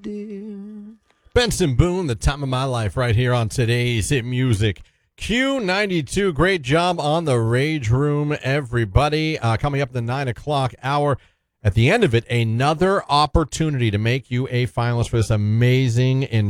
dear. Benson Boone, the time of my life, right here on today's hit music. Q92, great job on the Rage Room, everybody. Coming up the 9 o'clock hour. At the end of it, another opportunity to make you a finalist for this amazing